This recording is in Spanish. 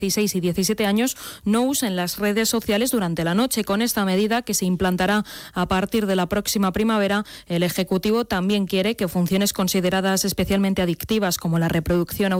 16 y 17 años no usen las redes sociales durante la noche. Con esta medida, que se implantará a partir de la próxima primavera, el Ejecutivo también quiere que funciones consideradas especialmente adictivas, como la reproducción